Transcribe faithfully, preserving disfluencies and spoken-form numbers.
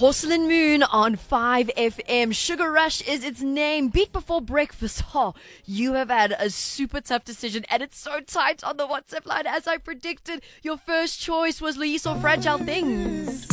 Porcelain Moon on five F M. Sugar Rush is its name. Beat before breakfast. Oh, you have had a super tough decision, and it's so tight on the WhatsApp line. As I predicted, your first choice was Luis or Fragile Things.